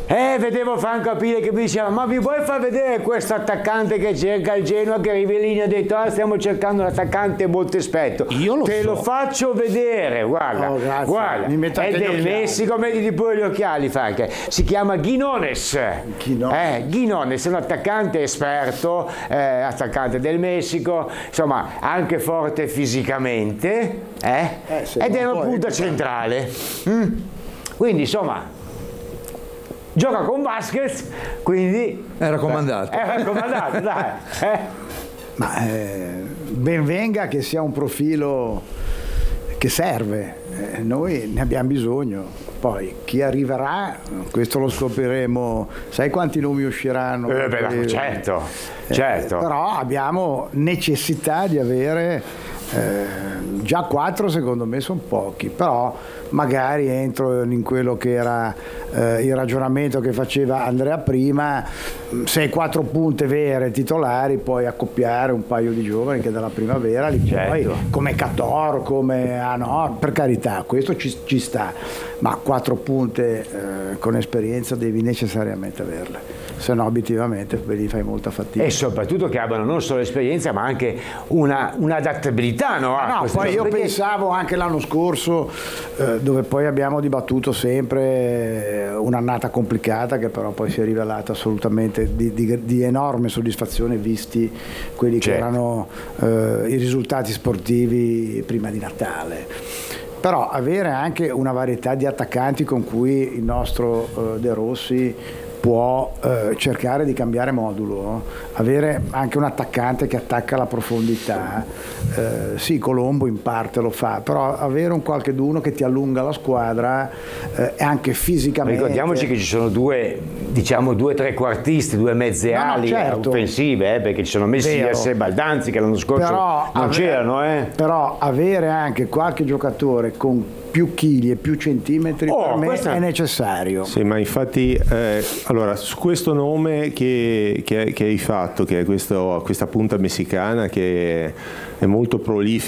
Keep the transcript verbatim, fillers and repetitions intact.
Eh, vedevo Franco Apile che mi diceva: ma vi vuoi far vedere questo attaccante che cerca il Genoa, che Rivellini ha detto ah, stiamo cercando un attaccante molto esperto. Io lo Te so. lo faccio vedere, guarda, Oh, grazie. guarda, Mi metto è anche gli del occhiali. Messico, mettiti pure gli occhiali Franco. Si chiama Guinones. Guinones. Eh, Guinones è un attaccante esperto, eh, attaccante del Messico, insomma anche forte fisicamente, eh? Eh, se ed non è una puoi- punta centrale. Mm? Quindi insomma gioca con Vasquez, quindi È raccomandato. è raccomandato, dai. Eh? Ma eh, ben venga che sia un profilo che serve, eh, noi ne abbiamo bisogno. Poi chi arriverà, questo lo scopriremo, sai quanti nomi usciranno? Eh, beh, certo, certo. Eh, però abbiamo necessità di avere eh, già quattro, secondo me sono pochi, però magari entro in quello che era eh, il ragionamento che faceva Andrea prima, se hai quattro punte vere titolari puoi accoppiare un paio di giovani che dalla primavera li Certo. puoi, come Cator, come ah no, per carità, questo ci, ci sta, ma quattro punte eh, con esperienza devi necessariamente averle, se no obiettivamente poi gli fai molta fatica. E soprattutto che abbiano non solo esperienza ma anche una, un'adattabilità, no? a No, queste poi cose. io Perché- pensavo anche l'anno scorso, eh, dove poi abbiamo dibattuto sempre eh, un'annata complicata che però poi si è rivelata assolutamente di, di- di enorme soddisfazione visti quelli che Certo. erano eh, i risultati sportivi prima di Natale. Però avere anche una varietà di attaccanti con cui il nostro eh, De Rossi può eh, cercare di cambiare modulo, avere anche un attaccante che attacca la profondità, eh, sì, Colombo in parte lo fa, però avere un qualcheduno che ti allunga la squadra eh, e anche fisicamente. Ricordiamoci che ci sono due, diciamo, due trequartisti, due mezze No, no, ali certo. offensive, eh, perché ci sono Messias Vero. e Baldanzi che l'anno scorso Però non ave- c'erano, eh. Però avere anche qualche giocatore con più chili e più centimetri Oh, per me questa- è necessario. Sì, ma infatti, eh, allora, su questo nome che, che- che hai fatto, che è questo- questa punta messicana che è molto prolifica